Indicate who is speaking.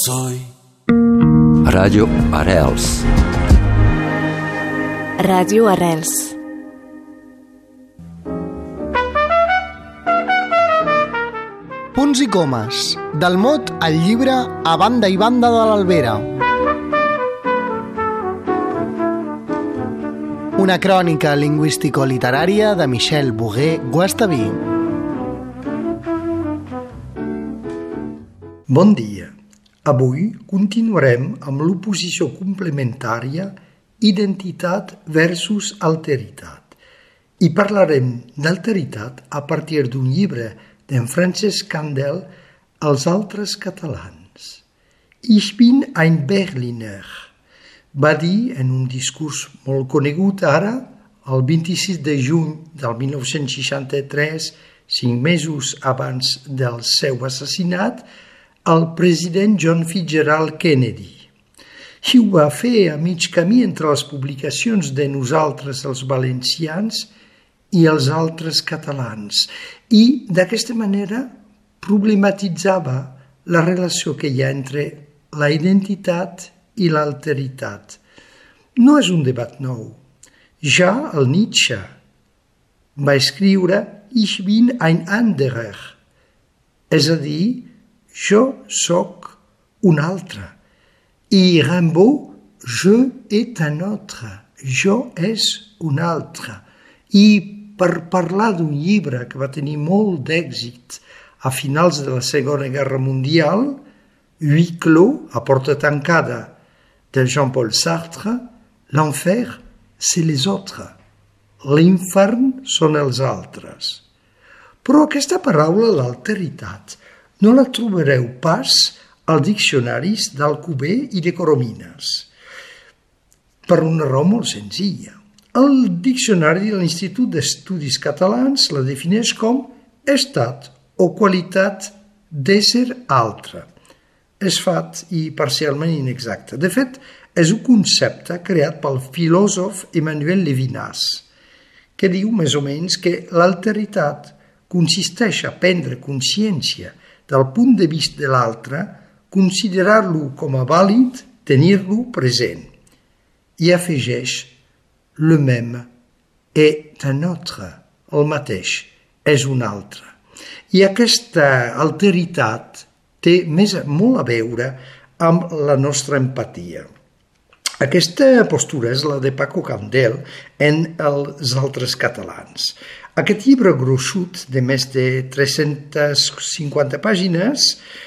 Speaker 1: soy.
Speaker 2: Ràdio Arrels.
Speaker 3: Ràdio Arrels.
Speaker 4: Punts i comes, del mot al llibre a banda i banda de l'Albera. Una crònica lingüístico-literària de Michel Bogué-Guastaví.
Speaker 5: Bon dia. Avui continuarem amb l'oposició complementària identitat versus alteritat. I parlarem d'alteritat a partir d'un llibre d'en Francesc Candel, Els altres catalans. Ich bin ein Berliner, va dir en un discurs molt conegut ara, el 26 de juny del 1963, 5 mesos abans del seu assassinat, el president John Fitzgerald Kennedy. I ho va fer a mig camí entre les publicacions de Nosaltres els valencians i els altres catalans, i d'aquesta manera problematitzava la relació que hi ha entre la identitat i l'alteritat. No és un debat nou. Ja el Nietzsche va escriure Ich bin ein anderer, és a dir, jo sóc un altre. I Rimbaud, je est un autre, jo és un altre. I per parlar d'un llibre que va tenir molt d'èxit a finals de la Segona Guerra Mundial, Huis clos, a porta tancada, de Jean-Paul Sartre, l'enfer, c'est les autres. L'infern són els altres. Però aquesta paraula, l'alteritat, no la trobareu pas als diccionaris d'Alcover i de Coromines, per una raó molt senzilla. El diccionari de l'Institut d'Estudis Catalans la defineix com estat o qualitat d'ésser altre. És fat i parcialment inexacte. De fet, és un concepte creat pel filòsof Emmanuel Levinas, que diu més o menys que l'alteritat consisteix a prendre consciència del punt de vista de l'altre, considerar-lo com a vàlid, tenir-lo present. I afegeix le même est un autre, el mateix, és un altre. I aquesta alteritat té molt a veure amb la nostra empatia. Aquesta postura és la de Paco Candel en Els altres catalans. Aquest llibre gruixut de més de 350 pàgines